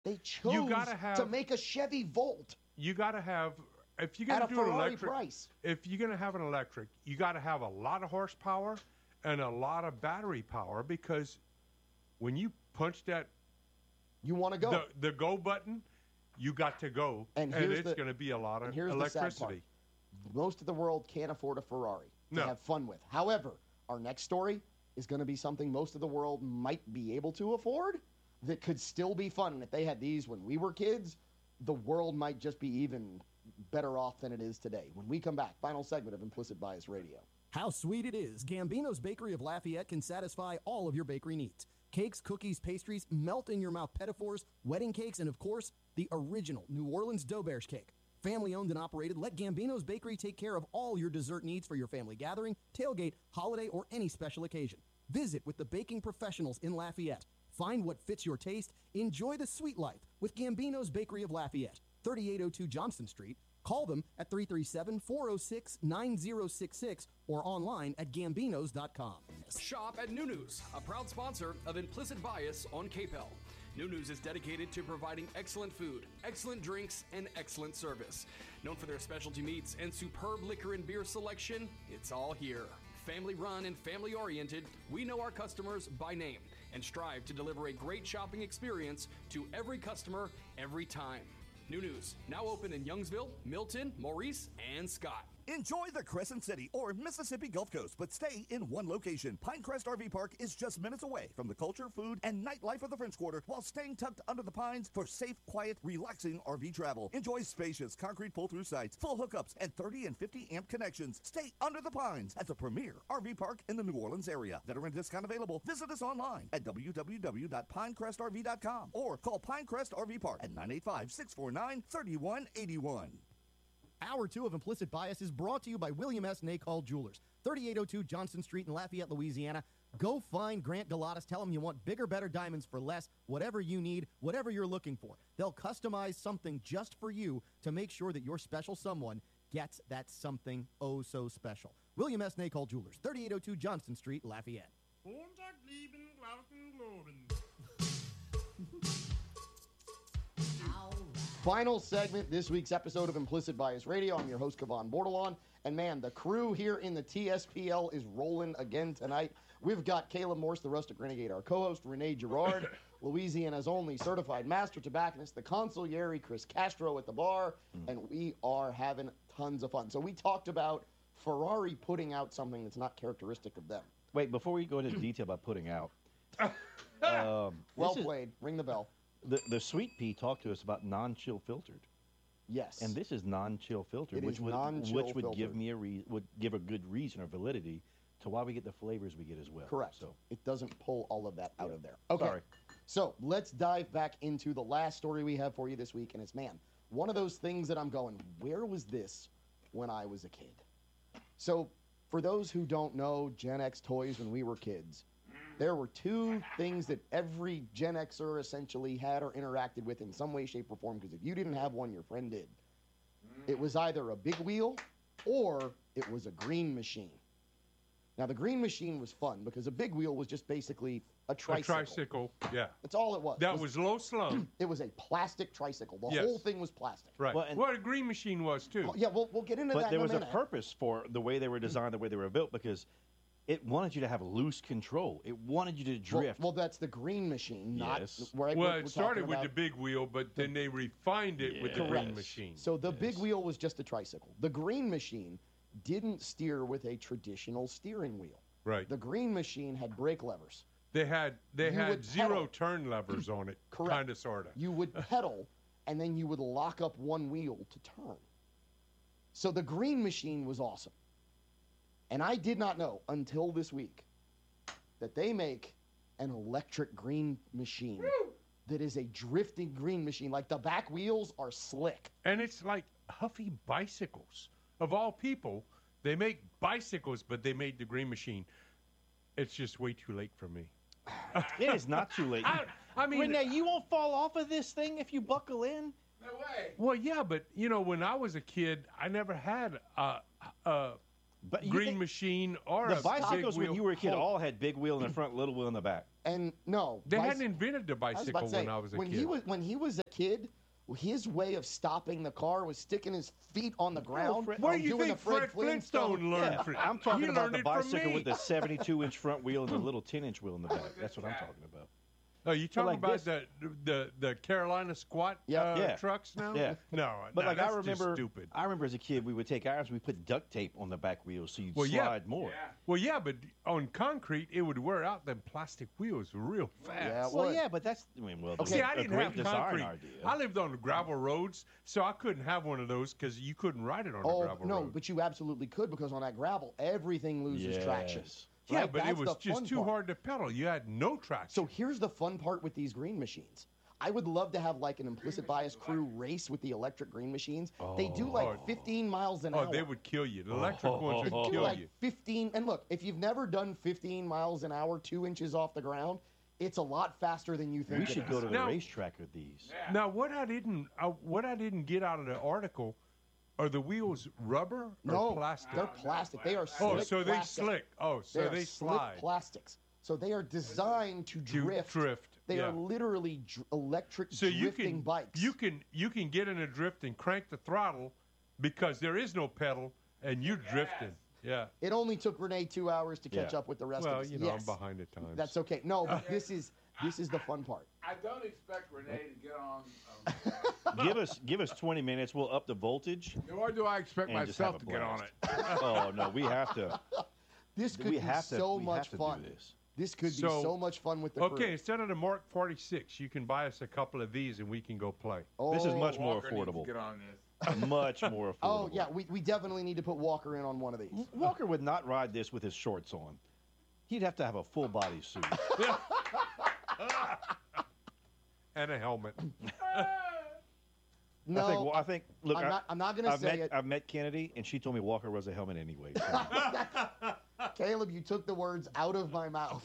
They chose to make a Chevy Volt. You got to have, if you're going to do an electric, if you're going to have an electric, you got to have a lot of horsepower and a lot of battery power, because when you punch that, you want to go the go button, you got to go, and it's going to be a lot of electricity. Most of the world can't afford a Ferrari to have fun with. However, our next story is going to be something most of the world might be able to afford that could still be fun. And if they had these when we were kids, the world might just be even better off than it is today. When we come back, final segment of Implicit Bias Radio. How sweet it is. Gambino's Bakery of Lafayette can satisfy all of your bakery needs. Cakes, cookies, pastries, melt-in-your-mouth pedophores, wedding cakes, and, of course, the original New Orleans Doberge cake. Family-owned and operated, let Gambino's Bakery take care of all your dessert needs for your family gathering, tailgate, holiday, or any special occasion. Visit with the baking professionals in Lafayette. Find what fits your taste. Enjoy the sweet life with Gambino's Bakery of Lafayette, 3802 Johnston Street. Call them at 337-406-9066 or online at gambinos.com. Shop at Nunu's, a proud sponsor of Implicit Bias on KPEL. Nunu's is dedicated to providing excellent food, excellent drinks, and excellent service. Known for their specialty meats and superb liquor and beer selection, it's all here. Family run and family oriented, we know our customers by name and strive to deliver a great shopping experience to every customer every time. Nunu's, now open in Youngsville, Milton, Maurice, and Scott. Enjoy the Crescent City or Mississippi Gulf Coast, but stay in one location. Pinecrest RV Park is just minutes away from the culture, food, and nightlife of the French Quarter while staying tucked under the pines for safe, quiet, relaxing RV travel. Enjoy spacious concrete pull-through sites, full hookups, and 30 and 50 amp connections. Stay under the pines at the premier RV park in the New Orleans area. Veteran discount available. Visit us online at www.pinecrestrv.com or call Pinecrest RV Park at 985-649-3181. Hour 2 of Implicit Bias is brought to you by William S. Nacall Jewelers, 3802 Johnston Street in Lafayette, Louisiana. Go find Grant Galatas. Tell him you want bigger, better diamonds for less, whatever you need, whatever you're looking for. They'll customize something just for you to make sure that your special someone gets that something oh so special. William S. Nacall Jewelers, 3802 Johnston Street, Lafayette. Final segment, this week's episode of Implicit Bias Radio. I'm your host, Kevon Bordelon. And man, the crew here in the TSPL is rolling again tonight. We've got Caleb Morse, the Rustic Renegade, our co-host, Renee Girard, Louisiana's only certified master tobacconist, the consigliere, Chris Castro at the bar, and we are having tons of fun. So we talked about Ferrari putting out something that's not characteristic of them. Wait, before we go into detail about putting out. Well played. Ring the bell. The Sweet Pea talked to us about non-chill filtered. Yes. And this is non-chill filtered, which would give me would give a good reason or validity to why we get the flavors we get as well. Correct. So it doesn't pull all of that out of there. Okay. Sorry. So let's dive back into the last story we have for you this week, and it's, man, one of those things that I'm going, where was this when I was a kid? So for those who don't know Gen X toys when we were kids, there were two things that every Gen Xer essentially had or interacted with in some way, shape, or form, because if you didn't have one, your friend did. It was either a big wheel or it was a green machine. Now, the green machine was fun because a big wheel was just basically a tricycle. A tricycle, yeah. That's all it was. That was low slung. It was a plastic tricycle. The whole thing was plastic. Right. Well, a green machine was, too. Yeah, we'll get into that in a minute. But there was a purpose for the way they were designed, the way they were built, because it wanted you to have loose control. It wanted you to drift. Well, that's the green machine, not yes. Well, it started with the big wheel, but then they refined it with the green machine. So the big wheel was just a tricycle. The green machine didn't steer with a traditional steering wheel. Right. The green machine had brake levers. They had zero turn levers on it. Correct. Kind of, sort of. You would pedal, and then you would lock up one wheel to turn. So the green machine was awesome. And I did not know until this week that they make an electric green machine that is a drifting green machine. Like, the back wheels are slick. And it's like Huffy bicycles. Of all people, they make bicycles, but they made the green machine. It's just way too late for me. It is not too late. I mean, Renee, you won't fall off of this thing if you buckle in. No way. Well, yeah, but, when I was a kid, I never had But green machine or the a bicycles big wheel. when you were a kid all had big wheel in the front, little wheel in the back. And no, They hadn't invented the bicycle when I was a kid. When he was a kid, his way of stopping the car was sticking his feet on the ground. Where do you doing think the Fred Flintstone learned from? I'm talking He about learned the it from bicycle me. with the 72-inch front wheel and the little 10-inch wheel in the back. That's what I'm talking about. Oh, you talking like about this. the Carolina squat Yeah. trucks now? Yeah. No, But no, like that's I remember, just stupid. I remember as a kid, we would take ours, we put duct tape on the back wheels so you'd Well, yeah. slide more. Well, yeah, but on concrete, it would wear out them plastic wheels real fast. Yeah, Well, yeah, but that's See, I a didn't great have design concrete. idea. I lived on gravel roads, so I couldn't have one of those because you couldn't ride it on a gravel no, road. but you absolutely could because on that gravel, everything loses traction. Yeah, right? but it That's was the just fun too part. hard to pedal. You had no traction. So here's the fun part with these green machines. I would love to have like an implicit bias crew race with the electric green machines. They do like 15 miles an hour. Oh, they would kill you. The electric ones They would do kill like you. 15. And look, if you've never done 15 miles an hour, 2 inches off the ground, it's a lot faster than you think. We it should is. go to the Now- racetrack with these. Now, what I didn't get out of the article, are the wheels rubber or No, plastic? they're plastic. They are slick Oh, so they plastic. slick. Oh, so They are they slick slide. plastics. So they are designed to drift. They yeah. are literally electric So you drifting can bikes. you can get in a drift and crank the throttle because there is no pedal and you're drifting. Yeah. It only took Renee 2 hours to catch Yeah. up with the rest Well, of us. you know, Yes. I'm behind at times. That's okay. No, but this is the fun part. I don't expect Renee to get on. Give us 20 minutes. We'll up the voltage. Nor do I expect And just have myself a to get on blast. it. Oh no, we have to. This could we be have to. so we much have to fun. do this. This could be So- so much fun with the crew. Okay, instead of the Mark 46, you can buy us a couple of these and we can go play. This is much more Walker needs to affordable. get on this. Much more affordable. Oh yeah, we definitely need to put Walker in on one of these. Walker would not ride this with his shorts on. He'd have to have a full body suit. And a helmet. No, I think. Look, I'm not going to say it. I've met Kennedy, and she told me Walker wears a helmet anyway. So. Caleb, you took the words out of my mouth.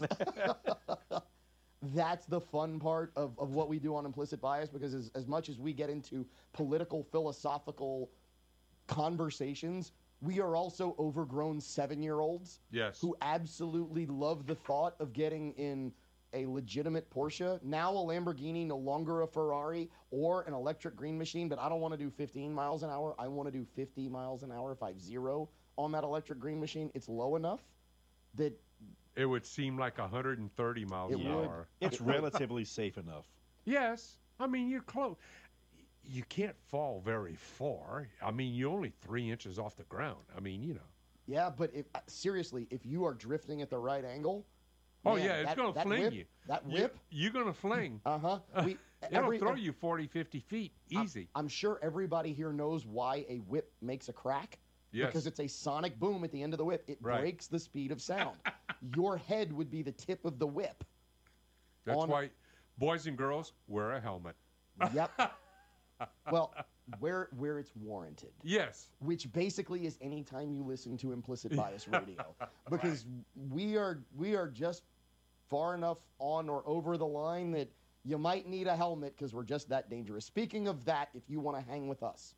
That's the fun part of what we do on Implicit Bias, because as much as we get into political, philosophical conversations, we are also overgrown 7-year-olds Yes. who absolutely love the thought of getting in a legitimate Porsche, now a Lamborghini, no longer a Ferrari, or an electric green machine, but I don't want to do 15 miles an hour. I want to do 50 miles an hour. If I have 0 on that electric green machine, it's low enough that It would seem like 130 miles It an would. hour. It's relatively safe enough. Yes. I mean, you're close. You can't fall very far. I mean, you're only 3 inches off the ground. I mean, you know. yeah, but seriously, if you are drifting at the right angle, Oh, man, yeah, it's going to fling whip, you. That whip, You're going to fling. Every- It'll throw you 40, 50 feet easy. I'm sure everybody here knows why a whip makes a crack. Yes. Because it's a sonic boom at the end of the whip. It Right. breaks the speed of sound. Your head would be the tip of the whip. That's on- why boys and girls wear a helmet. Yep. Well, where it's warranted. Yes. Which basically is any time you listen to Implicit Bias Radio, because we are just far enough on or over the line that you might need a helmet because we're just that dangerous. Speaking of that, if you want to hang with us,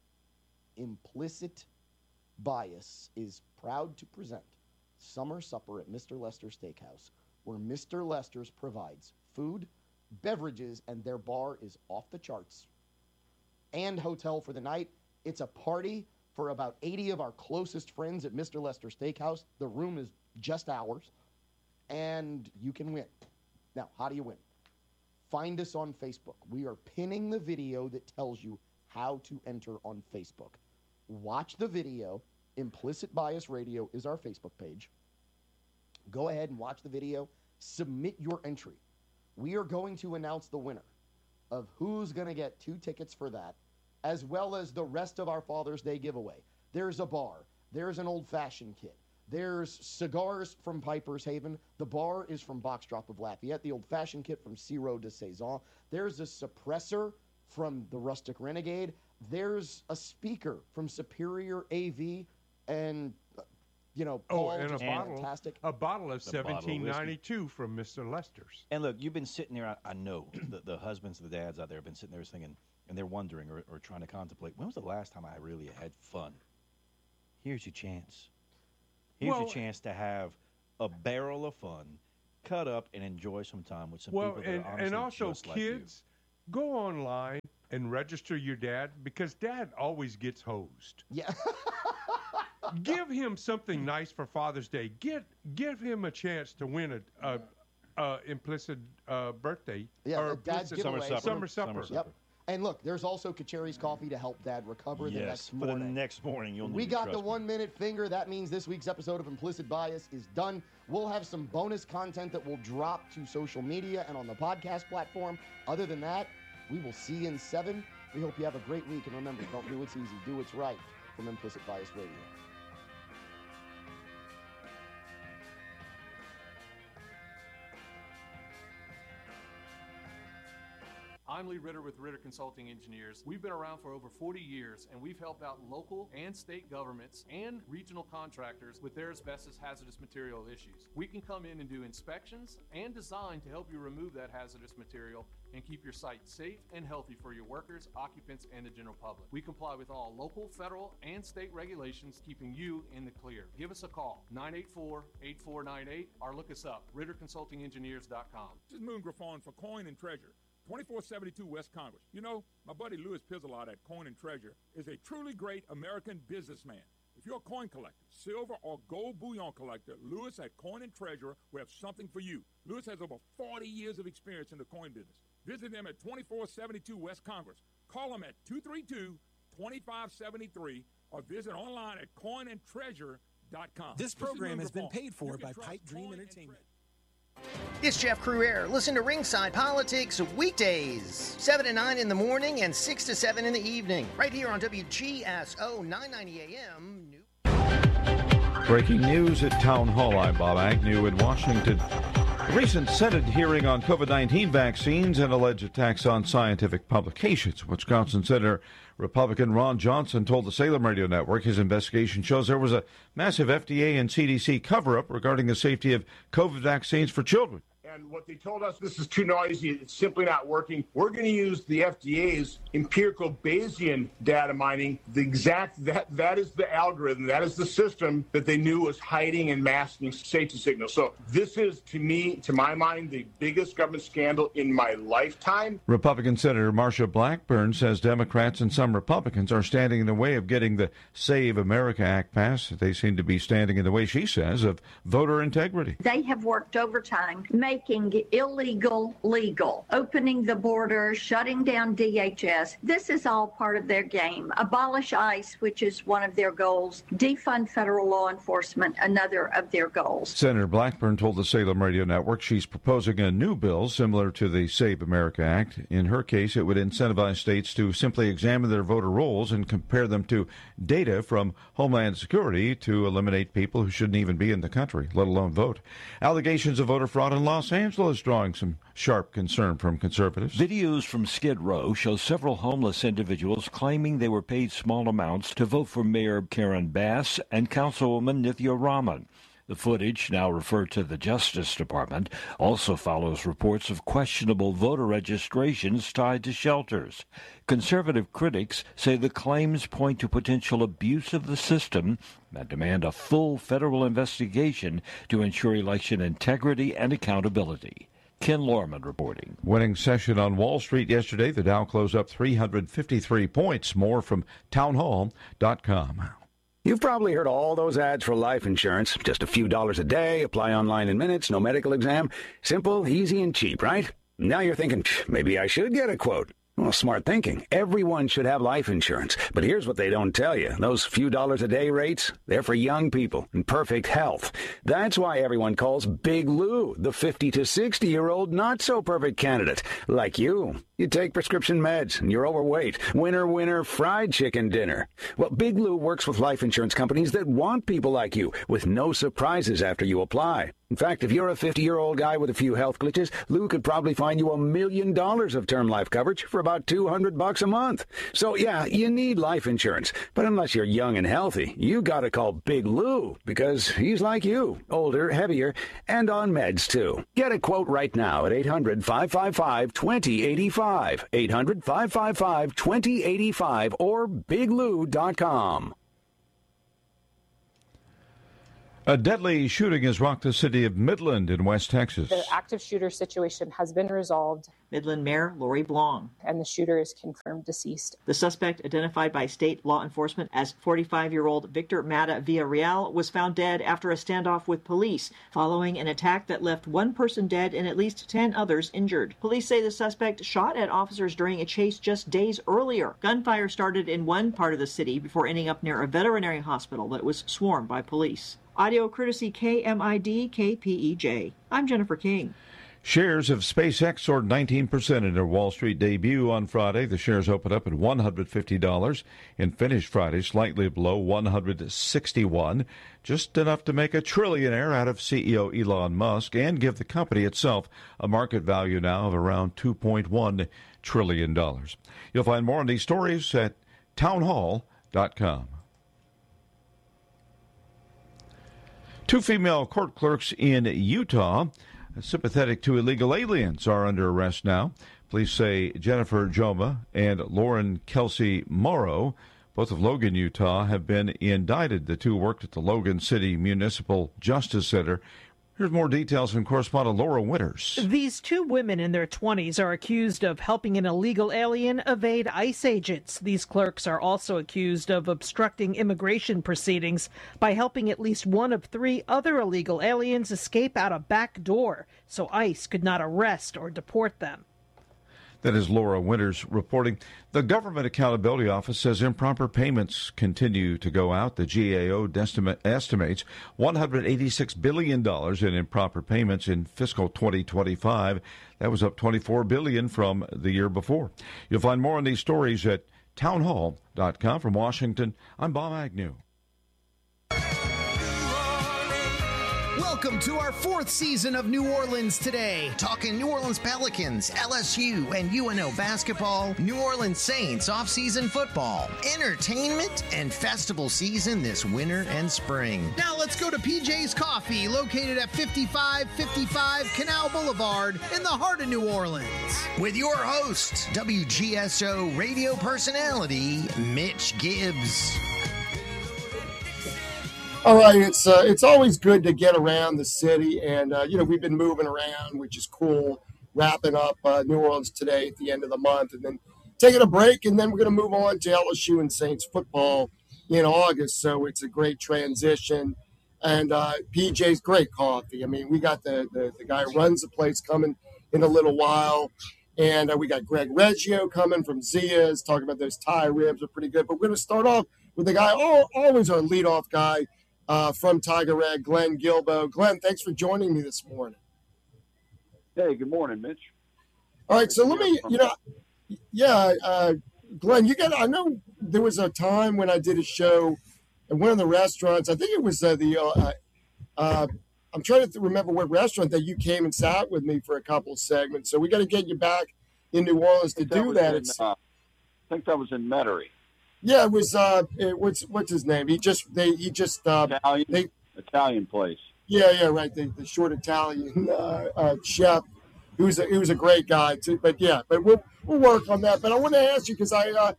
Implicit Bias is proud to present Summer Supper at Mr. Lester's Steakhouse, where Mr. Lester's provides food, beverages, and their bar is off the charts, and hotel for the night. It's a party for about 80 of our closest friends at Mr. Lester's Steakhouse. The room is just ours, and you can win. Now, how do you win? Find us on Facebook. We are pinning the video that tells you how to enter on Facebook. Watch the video. Implicit Bias Radio is our Facebook page. Go ahead and watch the video. Submit your entry. We are going to announce the winner of who's going to get 2 tickets for that, as well as the rest of our Father's Day giveaway. There's a bar. There's an old-fashioned kit. There's cigars from Piper's Haven. The bar is from Box Drop of Lafayette. The old-fashioned kit from Ciro de Saison. There's a suppressor from the Rustic Renegade. There's a speaker from Superior AV. And, Paul, and just fantastic. a bottle of The bottle of 1792 from Mr. Lester's. And look, you've been sitting there. I know the husbands and the dads out there have been sitting there thinking, and they're wondering or trying to contemplate, when was the last time I really had fun? Here's your chance. Here's your chance to have a barrel of fun, cut up, and enjoy some time with some people that are honestly and also just like kids, go online and register your dad, because Dad always gets hosed. Yeah. Give him something nice for Father's Day. Give him a chance to win a implicit birthday. Yeah, or a dad's giveaway. Summer supper. Yep. And look, there's also Kacheri's Coffee to help Dad recover the next morning. For the next morning, you'll need We to got the trust me. 1 minute finger. That means this week's episode of Implicit Bias is done. We'll have some bonus content that will drop to social media and on the podcast platform. Other than that, we will see you in 7. We hope you have a great week. And remember, don't do what's easy. Do what's right from Implicit Bias Radio. I'm Lee Ritter with Ritter Consulting Engineers. We've been around for over 40 years, and we've helped out local and state governments and regional contractors with their asbestos hazardous material issues. We can come in and do inspections and design to help you remove that hazardous material and keep your site safe and healthy for your workers, occupants, and the general public. We comply with all local, federal, and state regulations, keeping you in the clear. Give us a call, 984-8498, or look us up, RitterConsultingEngineers.com. This is Moon Griffon for Coin and Treasure. 2472 West Congress. You know, my buddy Louis Pizzolot at Coin and Treasure is a truly great American businessman. If you're a coin collector, silver or gold bullion collector, Louis at Coin and Treasure will have something for you. Louis has over 40 years of experience in the coin business. Visit them at 2472 West Congress. Call them at 232-2573 or visit online at coinandtreasure.com. This program has been paid for by Pipe Dream Entertainment. It's Jeff Cruere. Listen to Ringside Politics weekdays, 7 to 9 in the morning and 6 to 7 in the evening, right here on WGSO 990 AM. Breaking news at Town Hall. I'm Bob Agnew in Washington. A recent Senate hearing on COVID-19 vaccines and alleged attacks on scientific publications. Wisconsin Senator Republican Ron Johnson told the Salem Radio Network his investigation shows there was a massive FDA and CDC cover-up regarding the safety of COVID vaccines for children. And what they told us, this is too noisy, it's simply not working. We're going to use the FDA's empirical Bayesian data mining. That is the algorithm, that is the system that they knew was hiding and masking safety signals. So this is, to me, to my mind, the biggest government scandal in my lifetime. Republican Senator Marsha Blackburn says Democrats and some Republicans are standing in the way of getting the Save America Act passed. They seem to be standing in the way, she says, of voter integrity. They have worked overtime, making illegal legal, opening the border, shutting down DHS. This is all part of their game. Abolish ICE, which is one of their goals. Defund federal law enforcement, another of their goals. Senator Blackburn told the Salem Radio Network she's proposing a new bill similar to the Save America Act. In her case, it would incentivize states to simply examine their voter rolls and compare them to data from Homeland Security to eliminate people who shouldn't even be in the country, let alone vote. Allegations of voter fraud in Los Angeles drawing some sharp concern from conservatives. Videos from Skid Row show several homeless individuals claiming they were paid small amounts to vote for Mayor Karen Bass and Councilwoman Nithya Raman. The footage, now referred to the Justice Department, also follows reports of questionable voter registrations tied to shelters. Conservative critics say the claims point to potential abuse of the system and demand a full federal investigation to ensure election integrity and accountability. Ken Lorman reporting. Winning session on Wall Street yesterday. The Dow closed up 353 points. More from townhall.com. You've probably heard all those ads for life insurance. Just a few dollars a day, apply online in minutes, no medical exam. Simple, easy, and cheap, right? Now you're thinking, maybe I should get a quote. Well, smart thinking. Everyone should have life insurance. But here's what they don't tell you. Those few dollars a day rates, they're for young people in perfect health. That's why everyone calls Big Lou the 50 to 60-year-old not-so-perfect candidate. Like you. You take prescription meds and you're overweight. Winner, winner, fried chicken dinner. Well, Big Lou works with life insurance companies that want people like you with no surprises after you apply. In fact, if you're a 50-year-old guy with a few health glitches, Lou could probably find you $1 million of term life coverage for about $200 a month. So, yeah, you need life insurance. But unless you're young and healthy, you gotta call Big Lou because he's like you, older, heavier, and on meds, too. Get a quote right now at 800-555-2085. 800-555-2085 or biglou.com. A deadly shooting has rocked the city of Midland in West Texas. The active shooter situation has been resolved. Midland Mayor Lori Blong. And the shooter is confirmed deceased. The suspect, identified by state law enforcement as 45-year-old Victor Mata Villarreal, was found dead after a standoff with police following an attack that left one person dead and at least 10 others injured. Police say the suspect shot at officers during a chase just days earlier. Gunfire started in one part of the city before ending up near a veterinary hospital that was swarmed by police. Audio courtesy KMID KPEJ. I'm Jennifer King. Shares of SpaceX soared 19% in their Wall Street debut on Friday. The shares opened up at $150 and finished Friday slightly below $161, just enough to make a trillionaire out of CEO Elon Musk and give the company itself a market value now of around $2.1 trillion. You'll find more on these stories at townhall.com. Two female court clerks in Utah, sympathetic to illegal aliens, are under arrest now. Police say Jennifer Joma and Lauren Kelsey Morrow, both of Logan, Utah, have been indicted. The two worked at the Logan City Municipal Justice Center. Here's more details from correspondent Laura Winters. These two women in their 20s are accused of helping an illegal alien evade ICE agents. These clerks are also accused of obstructing immigration proceedings by helping at least one of 3 other illegal aliens escape out a back door so ICE could not arrest or deport them. That is Laura Winters reporting. The Government Accountability Office says improper payments continue to go out. The GAO estimates $186 billion in improper payments in fiscal 2025. That was up $24 billion from the year before. You'll find more on these stories at townhall.com. From Washington, I'm Bob Agnew. Welcome to our 4th season of New Orleans Today. Talking New Orleans Pelicans, LSU, and UNO basketball, New Orleans Saints off-season football, entertainment, and festival season this winter and spring. Now let's go to PJ's Coffee, located at 5555 Canal Boulevard in the heart of New Orleans. With your host, WGSO radio personality, Mitch Gibbs. All right, it's always good to get around the city, and we've been moving around, which is cool. Wrapping up New Orleans Today at the end of the month, and then taking a break, and then we're going to move on to LSU and Saints football in August. So it's a great transition, and PJ's great coffee. I mean, we got the guy who runs the place coming in a little while, and we got Greg Reggio coming from Zia's talking about those Thai ribs are pretty good. But we're going to start off with the guy, always our leadoff guy. From Tiger Rag, Glenn Guilbeau. Glenn, thanks for joining me this morning. Hey, good morning, Mitch. All right, so let me, Glenn, I know there was a time when I did a show at one of the restaurants. I think it was I'm trying to remember what restaurant that you came and sat with me for a couple of segments. So we got to get you back in New Orleans to do that. I think that was in Metairie. Yeah, it was. What's his name? He just Italian place. Yeah, right. The short Italian chef, who's a great guy too. But we'll work on that. But I want to ask you because I've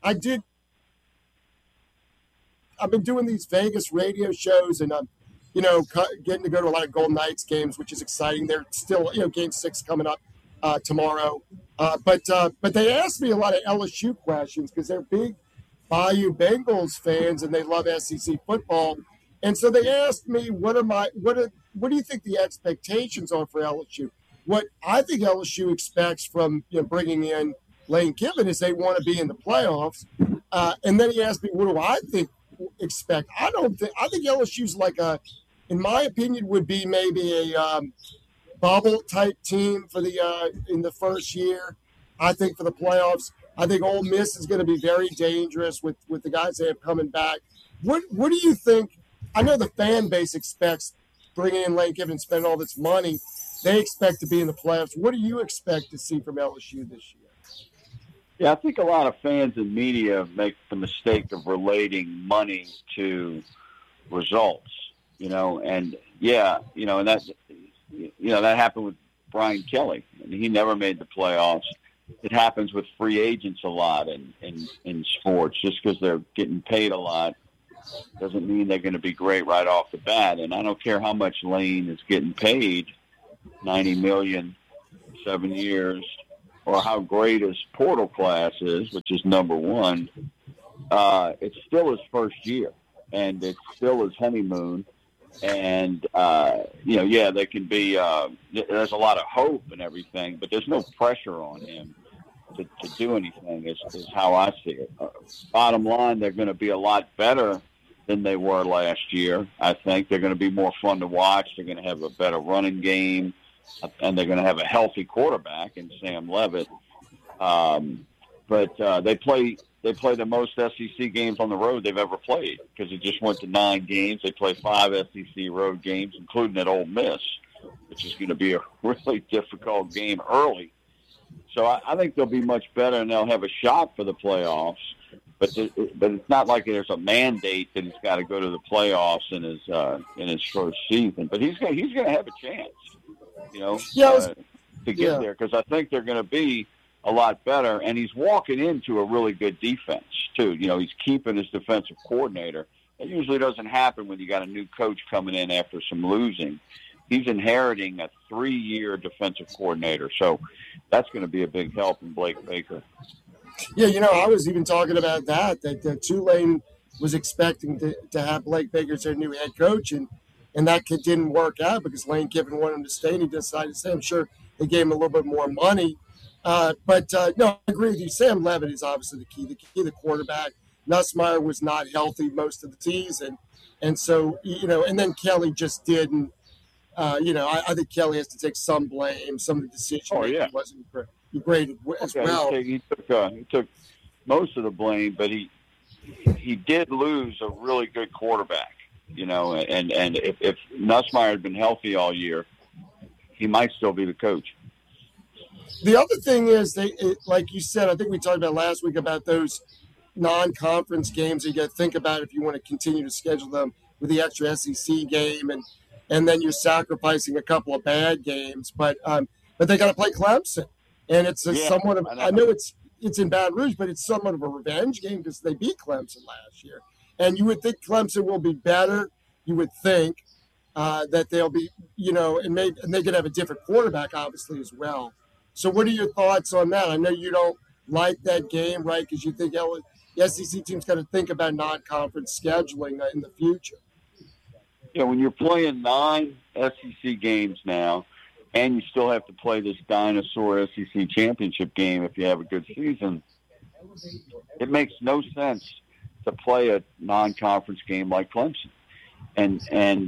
been doing these Vegas radio shows, and I'm getting to go to a lot of Golden Knights games, which is exciting. They're still Game 6 coming up tomorrow. But they asked me a lot of LSU questions because they're big Bayou Bengals fans and they love SEC football, and so they asked me what do you think the expectations are for LSU? What I think LSU expects from bringing in Lane Kiffin is they want to be in the playoffs, and then he asked me what do I expect. I think LSU's in my opinion would be maybe a bubble type team for in the first year. I think for the playoffs. I think Ole Miss is going to be very dangerous with the guys they have coming back. What do you think? I know the fan base expects bringing in Lane Kiffin and spending all this money. They expect to be in the playoffs. What do you expect to see from LSU this year? Yeah, I think a lot of fans and media make the mistake of relating money to results. And that happened with Brian Kelly. I mean, he never made the playoffs. It happens with free agents a lot in sports, just because they're getting paid a lot. doesn't mean they're going to be great right off the bat. And I don't care how much Lane is getting paid, $90 million, 7 years, or how great his portal class is, which is number one. It's still his first year, and it's still his honeymoon. And, there can be there's a lot of hope and everything, but there's no pressure on him to do anything is how I see it. Bottom line, they're going to be a lot better than they were last year. I think they're going to be more fun to watch. They're going to have a better running game, and they're going to have a healthy quarterback in Sam Levitt. But they play the most SEC games on the road they've ever played because it just went to 9 games. They play 5 SEC road games, including at Ole Miss, which is going to be a really difficult game early. So I think they'll be much better, and they'll have a shot for the playoffs. But it's not like there's a mandate that he's got to go to the playoffs in his first season. But he's going to have a chance, to get there because I think they're going to be a lot better. And he's walking into a really good defense too. He's keeping his defensive coordinator. It usually doesn't happen when you got a new coach coming in after some losing. He's inheriting a 3-year defensive coordinator, so that's going to be a big help in Blake Baker. Yeah, I was even talking about that Tulane was expecting to have Blake Baker as their new head coach, and that didn't work out because Lane Kiffin wanted him to stay, and he decided to stay. I'm sure they gave him a little bit more money. No, I agree with you. Sam Levitt is obviously the key. The quarterback. Nussmeier was not healthy most of the season, and so and then Kelly just didn't. I think Kelly has to take some blame. Some of the decisions wasn't great as well. He took most of the blame, but he did lose a really good quarterback. And if Nussmeier had been healthy all year, he might still be the coach. The other thing is, like you said, I think we talked about last week about those non-conference games. You got to think about if you want to continue to schedule them with the extra SEC game, and then you're sacrificing a couple of bad games. But they got to play Clemson, and it's somewhat of. I know it's in Baton Rouge, but it's somewhat of a revenge game because they beat Clemson last year, and you would think Clemson will be better. You would think that they'll be, and they could have a different quarterback, obviously, as well. So what are your thoughts on that? I know you don't like that game, right, because you think the SEC team's got to think about non-conference scheduling in the future. Yeah, when you're playing 9 SEC games now, and you still have to play this dinosaur SEC championship game if you have a good season, it makes no sense to play a non-conference game like Clemson. And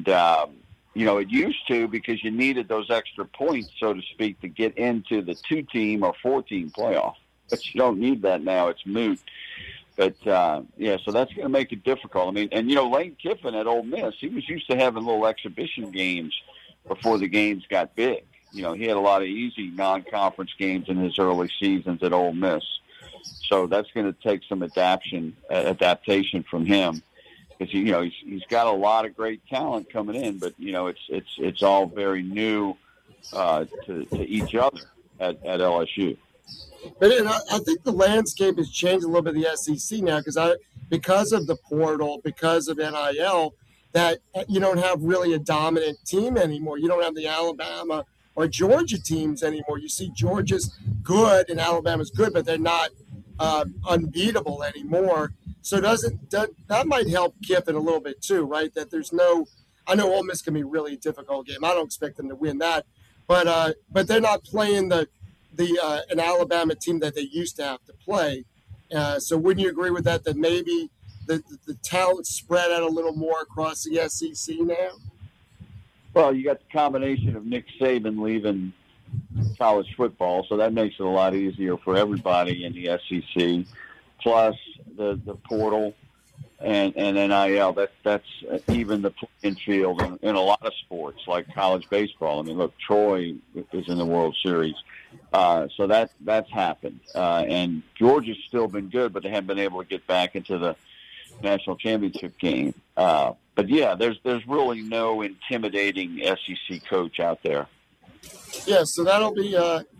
it used to because you needed those extra points, so to speak, to get into the 2-team or 4-team playoff. But you don't need that now. It's moot. But, so that's going to make it difficult. I mean, and, Lane Kiffin at Ole Miss, he was used to having little exhibition games before the games got big. He had a lot of easy non-conference games in his early seasons at Ole Miss. So that's going to take some adaptation from him. Because, he's got a lot of great talent coming in, but, it's all very new to each other at LSU. But I think the landscape has changed a little bit in the SEC now because of the portal, because of NIL, that you don't have really a dominant team anymore. You don't have the Alabama or Georgia teams anymore. You see Georgia's good and Alabama's good, but they're not unbeatable anymore. So that might help Kiffin a little bit too, right? That I know Ole Miss can be a really difficult game. I don't expect them to win that, but they're not playing an Alabama team that they used to have to play. So wouldn't you agree with that? That maybe the talent spread out a little more across the SEC now? Well, you got the combination of Nick Saban leaving college football, so that makes it a lot easier for everybody in the SEC. Plus the portal and NIL, that's even the playing field in a lot of sports like college baseball. I mean, look, Troy is in the World Series, so that's happened. And Georgia's still been good, but they haven't been able to get back into the national championship game. But yeah, there's really no intimidating SEC coach out there. Yeah, so that'll be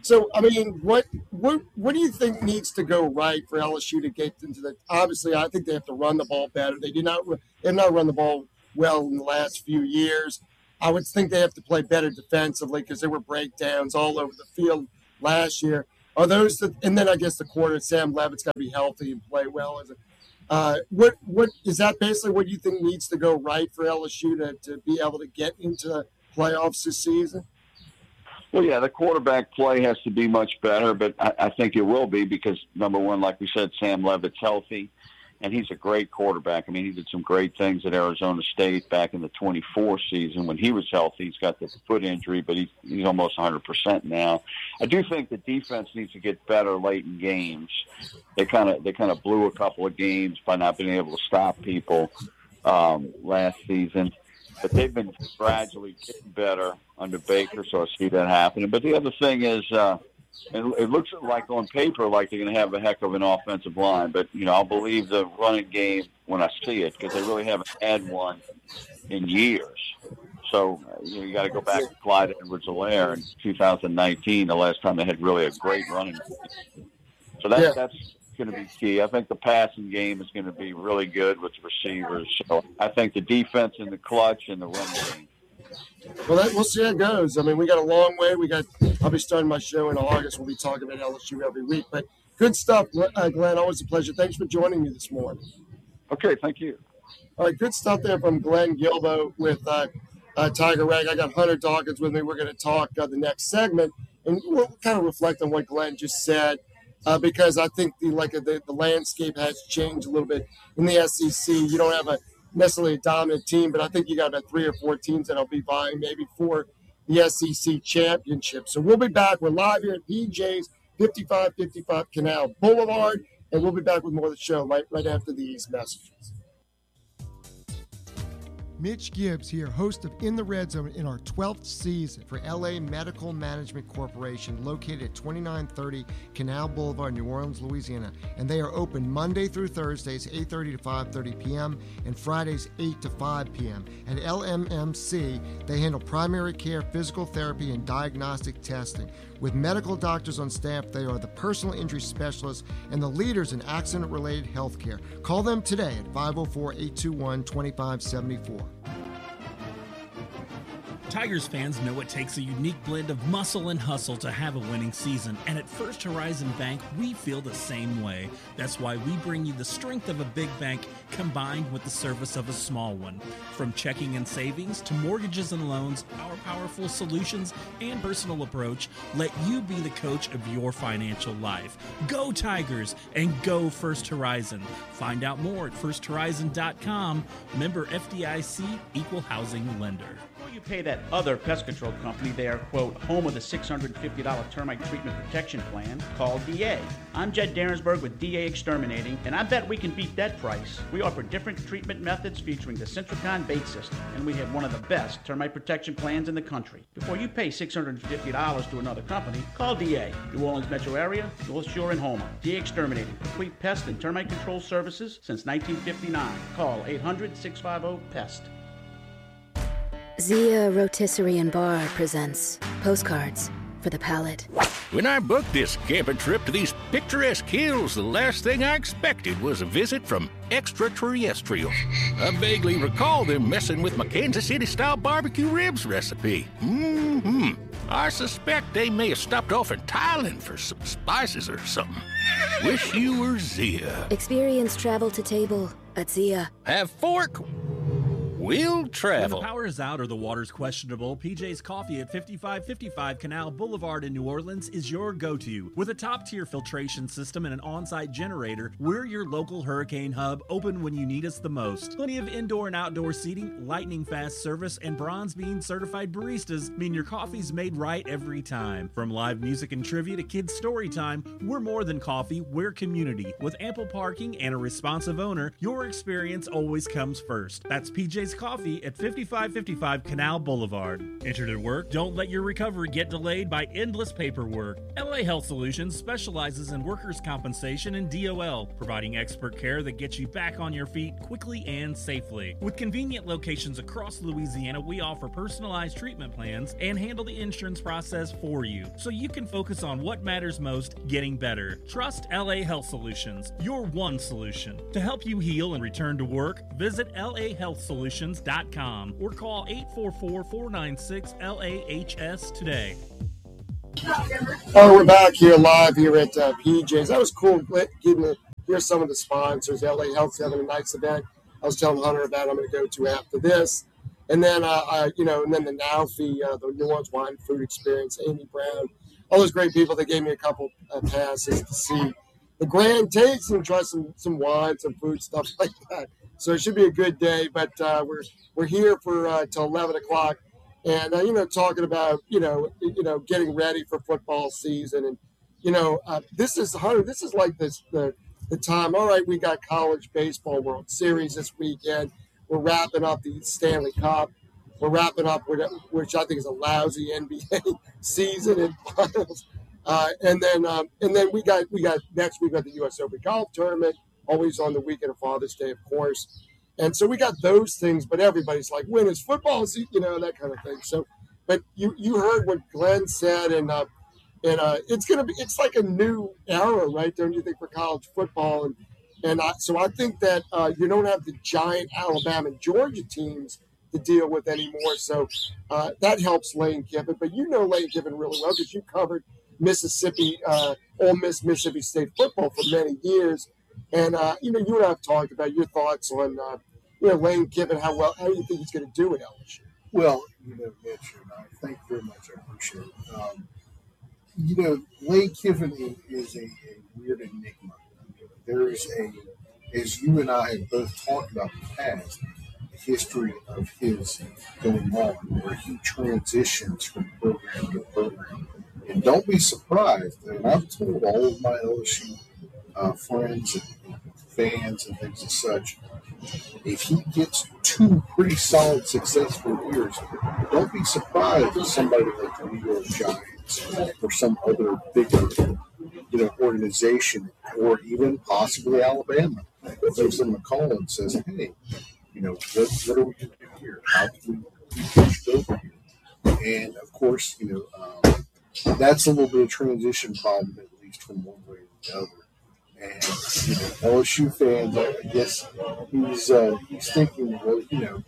So, I mean, what do you think needs to go right for LSU to get into the? Obviously, I think they have to run the ball better. They have not run the ball well in the last few years. I would think they have to play better defensively because there were breakdowns all over the field last year. Are those and then I guess the quarter, Sam Levitt's got to be healthy and play well. What is that basically what you think needs to go right for LSU to be able to get into the playoffs this season? Well, yeah, the quarterback play has to be much better, but I think it will be because, number one, like we said, Sam Levitt's healthy, and he's a great quarterback. I mean, he did some great things at Arizona State back in the 24 season when he was healthy. He's got the foot injury, but he's almost 100% now. I do think the defense needs to get better late in games. They kind of blew a couple of games by not being able to stop people last season. But they've been gradually getting better under Baker, so I see that happening. But the other thing is, it looks like on paper like they're going to have a heck of an offensive line. But, I'll believe the running game when I see it because they really haven't had one in years. So, you got to go back to Clyde Edwards-Helaire in 2019, the last time they had really a great running game. So that's going to be key. I think the passing game is going to be really good with the receivers. So I think the defense in the clutch and the running game. Well, we'll see how it goes. I mean, we got a long way. I'll be starting my show in August. We'll be talking about LSU every week. But good stuff, Glenn. Always a pleasure. Thanks for joining me this morning. Okay, thank you. All right, good stuff there from Glenn Guilbeau with Tiger Rag. I got Hunter Dawkins with me. We're going to talk the next segment, and we'll kind of reflect on what Glenn just said. Because I think the landscape has changed a little bit in the SEC. You don't have necessarily a dominant team, but I think you got about 3 or 4 teams that'll be vying maybe for the SEC championship. So we'll be back. We're live here at PJ's 5555 Canal Boulevard, and we'll be back with more of the show right after these messages. Mitch Gibbs here, host of In the Red Zone in our 12th season for LA Medical Management Corporation, located at 2930 Canal Boulevard, New Orleans, Louisiana. And they are open Monday through Thursdays, 8:30 to 5:30 p.m., and Fridays, 8 to 5 p.m. At LMMC, they handle primary care, physical therapy, and diagnostic testing. With medical doctors on staff, they are the personal injury specialists and the leaders in accident-related health care. Call them today at 504-821-2574. Tigers fans know it takes a unique blend of muscle and hustle to have a winning season, and at First Horizon Bank, we feel the same way. That's why we bring you the strength of a big bank combined with the service of a small one. From checking and savings to mortgages and loans, our powerful solutions and personal approach let you be the coach of your financial life. Go Tigers and go First Horizon. Find out more at firsthorizon.com. Member FDIC, Equal Housing Lender. You pay that other pest control company, they are, quote, home of the $650 termite treatment protection plan called DA. I'm Jed Darensburg with DA Exterminating, and I bet we can beat that price. We offer different treatment methods featuring the Centricon bait system, and we have one of the best termite protection plans in the country. Before you pay $650 to another company, call DA. New Orleans metro area, North Shore, and Houma. DA Exterminating, complete pest and termite control services since 1959. Call 800-650-PEST. Zia Rotisserie and Bar presents Postcards for the Palate. When I booked this camping trip to these picturesque hills, the last thing I expected was a visit from extraterrestrials. I vaguely recall them messing with my Kansas City-style barbecue ribs recipe. I suspect they may have stopped off in Thailand for some spices or something. Wish you were Zia. Experience travel to table at Zia. Have fork. We'll travel. When the power is out or the water's questionable, PJ's Coffee at 5555 Canal Boulevard in New Orleans is your go-to. With a top-tier filtration system and an on-site generator, we're your local hurricane hub, open when you need us the most. Plenty of indoor and outdoor seating, lightning-fast service, and Bronze Bean certified baristas mean your coffee's made right every time. From live music and trivia to kids' story time, we're more than coffee, we're community. With ample parking and a responsive owner, your experience always comes first. That's PJ's Iced Coffee at 5555 Canal Boulevard. Injured at work? Don't let your recovery get delayed by endless paperwork. LA Health Solutions specializes in workers' compensation and DOL, providing expert care that gets you back on your feet quickly and safely. With convenient locations across Louisiana, we offer personalized treatment plans and handle the insurance process for you, so you can focus on what matters most, getting better. Trust LA Health Solutions, your one solution. To help you heal and return to work, visit lahealthsolutions.com or call 844-496-LAHS today. Oh, we're back here live here at PJ's. That was cool getting to hear some of the sponsors. LA Health's having a nice event. I was telling Hunter about I'm going to go to after this. And then, and then the NAUFI, the New Orleans Wine Food Experience, Amy Brown, all those great people that gave me a couple passes to see the Grand Taste and try some wine, some food, stuff like that. So it should be a good day. But we're here for till 11 o'clock. And, talking about, getting ready for football season. And, this is like the time. All right, we got College Baseball World Series this weekend. We're wrapping up the Stanley Cup. We're wrapping up with which I think is a lousy NBA season and finals. And then we got next week the U.S. Open Golf Tournament, always on the weekend of Father's Day, of course. And so we got those things, but everybody's like, when is football? That kind of thing. So, but you heard what Glenn said, and it's like a new era, right? Don't you think, for college football? So I think that you don't have the giant Alabama and Georgia teams to deal with anymore. So that helps Lane Kiffin. But Lane Kiffin really well because you covered Mississippi, Ole Miss, Mississippi State football for many years. And, you and I have talked about your thoughts on, Lane Kiffin, how do you think he's going to do at LSU? Well, Mitch, thank you very much. I appreciate it. Lane Kiffin is a weird enigma. There is as you and I have both talked about in the past, the history of his going on, where he transitions from program to program. And don't be surprised, and I've told all of my LSU friends and fans and things as such, if he gets 2 pretty solid, successful years, don't be surprised if somebody like the New York Giants or some other bigger, organization, or even possibly Alabama, goes to McCall and says, "Hey, what are we going to do here? How can we push it over here?" And of course, that's a little bit of transition problem, at least from one way to the other. And LSU fans, I guess he's thinking, well,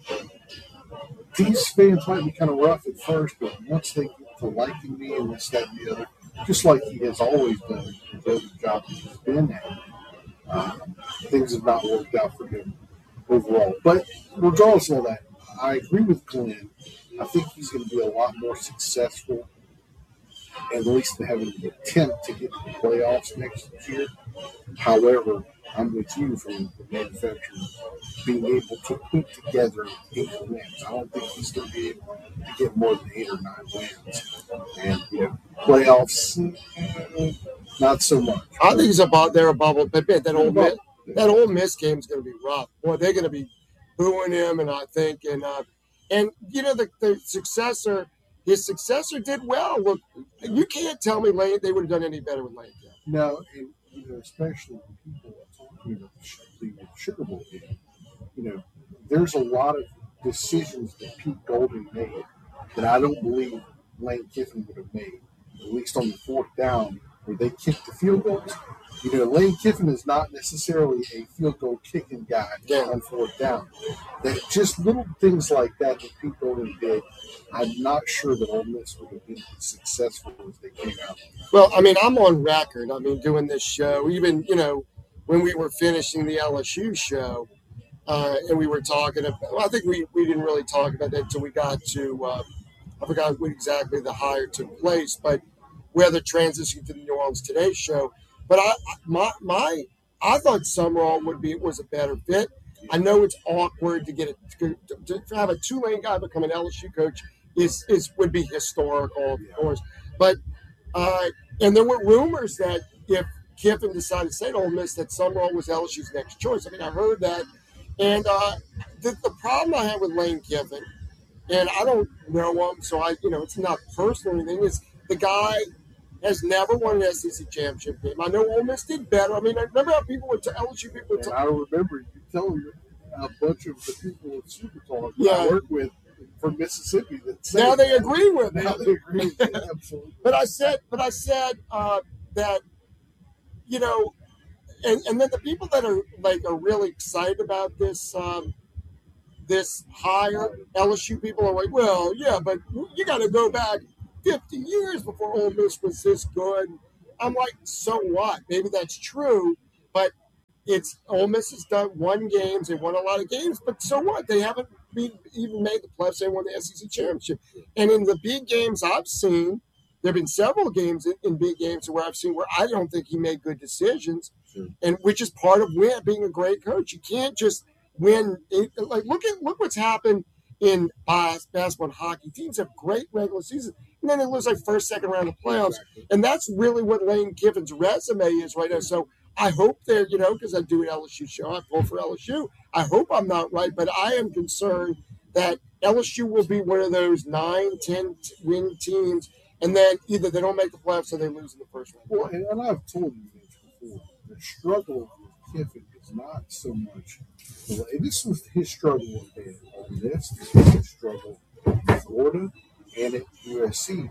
these fans might be kind of rough at first, but once they get to liking me and this, that, and the other, just like he has always done the job he's been at, things have not worked out for him overall. But regardless of all that, I agree with Glenn. I think he's going to be a lot more successful, at least to have an attempt to get to the playoffs next year. However, I'm with you from the manufacturer being able to put together 8 wins. I don't think he's going to be able to get more than 8 or 9 wins. And, playoffs, not so much. I think he's they're a bubble. But that Ole Miss game is going to be rough. Boy, they're going to be booing him, and I think, the successor, his successor did well. Look, you can't tell me they would have done any better with Lane Kiffin. No, and especially when people are talking about the Sugar Bowl game, there's a lot of decisions that Pete Golding made that I don't believe Lane Kiffin would have made, at least on the 4th down where they kicked the field goals. Lane Kiffin is not necessarily a field goal kicking guy on 4th down. That just little things like that Pete Golding did, I'm not sure that Ole Miss would have been as successful as they came out. Well, I'm on record. Doing this show, even, when we were finishing the LSU show, and we were talking about, I think we didn't really talk about that until we got to, I forgot when exactly the hire took place, but whether transitioning to the New Orleans Today show. But I thought Summerall was a better fit. I know it's awkward to have a Tulane guy become an LSU coach would be historical, of course. But and there were rumors that if Kiffin decided to stay at Ole Miss, that Summerall was LSU's next choice. I heard that, And the problem I have with Lane Kiffin, and I don't know him, so it's not personal or anything, is the guy has never won an SEC championship game. I know Ole Miss did better. I mean, I remember how people would LSU people would I remember you telling me a bunch of the people at Super Talk I work with from Mississippi that now they agree with me. Now they agree with me, absolutely. But I said that, and then the people that are really excited about this this hire, LSU people are like, well, yeah, but you got to go back 50 years before Ole Miss was this good. I'm like, so what? Maybe that's true, but Ole Miss has won games. They won a lot of games, but so what? They haven't even made the playoffs. They won the SEC championship. And in the big games I've seen, there have been several games in big games where I've seen where I don't think he made good decisions, and which is part of being a great coach. You can't just win. Look what's happened in basketball and hockey. Teams have great regular seasons, and then they lose first, second round of playoffs. And that's really what Lane Kiffin's resume is right now. So I hope they're, because I do an LSU show, I pull for LSU. I hope I'm not right, but I am concerned that LSU will be one of those 9-10 win teams, and then either they don't make the playoffs or they lose in the first round. Well, and I've told you this before, the struggle with Kiffin is not so much. This was his struggle at Ole Miss. This was his struggle in Florida and at USC.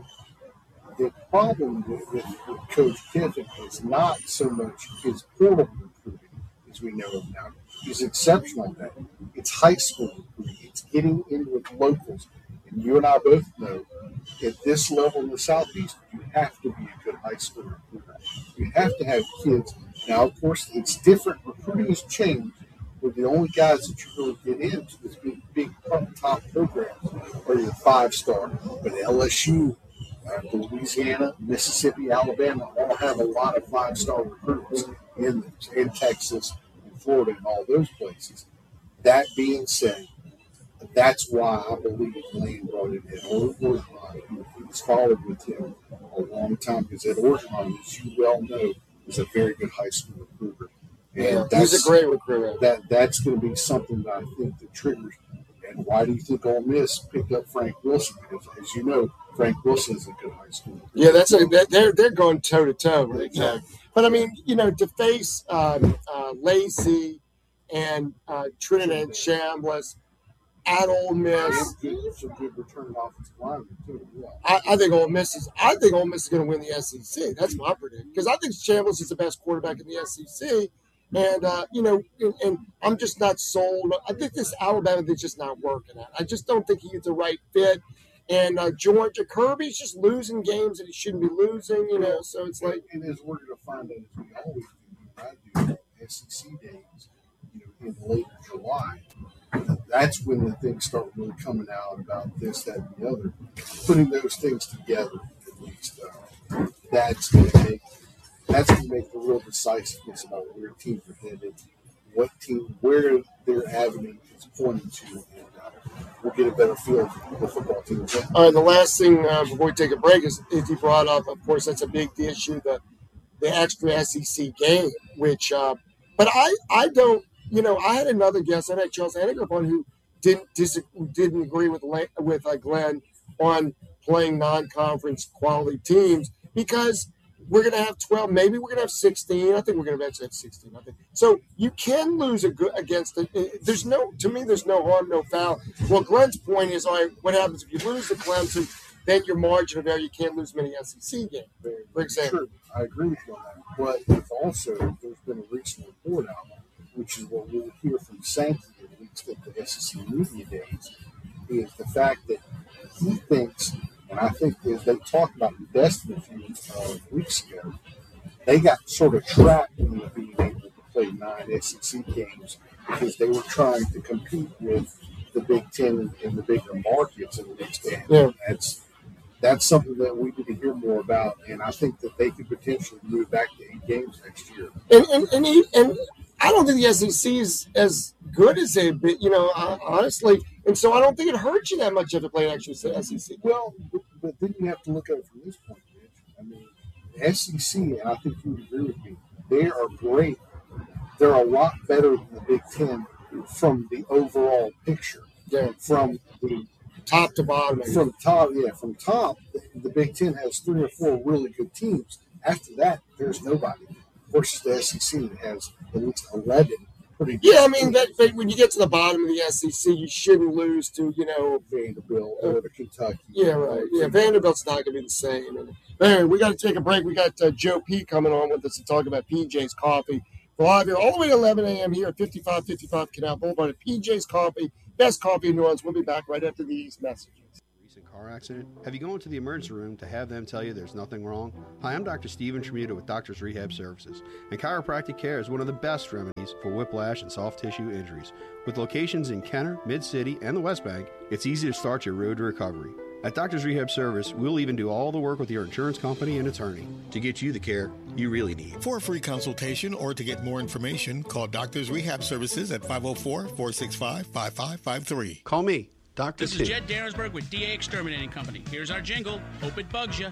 The problem with Coach Kiffin is not so much his portal recruiting, as we know him now. He's exceptional at that. It's high school recruiting. It's getting in with locals. And you and I both know, at this level in the Southeast, you have to be a good high school recruiter. You have to have kids. Now, of course, it's different. Recruiting has changed. Where the only guys that you really get into this big top programs are your 5-star. But LSU, Louisiana, Mississippi, Alabama all have a lot of 5-star recruits in Texas, in Florida, and all those places. That being said, that's why I believe Lane brought in Ed Orgeron. He's followed with him a long time because Ed Orgeron, as you well know, is a very good high school recruiter. And he's a great recruiter. That's going to be something that I think that triggers. And why do you think Ole Miss picked up Frank Wilson? Because, as you know, Frank Wilson is a good high school recruiter. Yeah, they're going toe to toe. Exactly. But I mean, to face Lacey and Trinidad Chambliss at Ole Miss, some good returning offensive linemen too. I think Ole Miss is going to win the SEC. That's my prediction because I think Chambliss is the best quarterback in the SEC. And, and I'm just not sold. I think this Alabama thing's just not working out. I just don't think he's the right fit. And Georgia Kirby's just losing games that he shouldn't be losing, so it's like. And as we're going to find out, as we always do, I do SEC days, in late July. That's when the things start really coming out about this, that, and the other. Putting those things together, at least, that's going to make the real decisiveness about where teams are headed, where their avenue is pointing to, and we'll get a better feel for the football team. All right, the last thing before we take a break is you brought up, of course, that's a big issue, the extra SEC game, which, but I don't, I had another guest, I had Chelsea Henniger on who didn't agree with Glenn on playing non-conference quality teams because we're going to have 12, maybe we're going to have 16. I think we're going to eventually have 16. I think. So you can lose against it. There's no harm, no foul. Well, Glenn's point is, all right, what happens if you lose to Clemson, then your margin of error, you can't lose many SEC games, for example. Sure, I agree with you on that. But also, there's been a recent report out, which is what we'll hear from Sankey, at least at the SEC media days, is the fact that he thinks, and I think as they talked about in Destin a few weeks ago, they got sort of trapped in being able to play 9 SEC games because they were trying to compete with the Big Ten and the bigger markets in the next day. Yeah. That's something that we need to hear more about, and I think that they could potentially move back to 8 games next year. And I don't think the SEC is as good as they've been, honestly. And so I don't think it hurts you that much if you play an extra SEC. Well, but then you have to look at it from this point, Mitch. I mean, the SEC, and I think you would agree with me, they are great. They're a lot better than the Big Ten from the overall picture. Yeah, from the top to bottom. From top, the Big Ten has 3 or 4 really good teams. After that, there's nobody. Versus the SEC has at least 11 pretty good. Yeah, I mean, but when you get to the bottom of the SEC, you shouldn't lose to, Vanderbilt or the Kentucky. Yeah, right. Yeah, Vanderbilt's not going to be the same. And, anyway, we got to take a break. We got Joe P coming on with us to talk about PJ's Coffee. We're live here all the way to 11 a.m. here at 5555 Canal Boulevard at PJ's Coffee. Best coffee in New Orleans. We'll be back right after these messages. Car accident? Have you gone to the emergency room to have them tell you there's nothing wrong? Hi, I'm Dr. Stephen Tremuta with Doctors Rehab Services, and chiropractic care is one of the best remedies for whiplash and soft tissue injuries. With locations in Kenner, Mid-City, and the West Bank, it's easy to start your road to recovery. At Doctors Rehab Service, we'll even do all the work with your insurance company and attorney to get you the care you really need. For a free consultation or to get more information, call Doctors Rehab Services at 504-465-5553. Call me. This is Jed Dansberg with DA Exterminating Company. Here's our jingle. Hope it bugs you.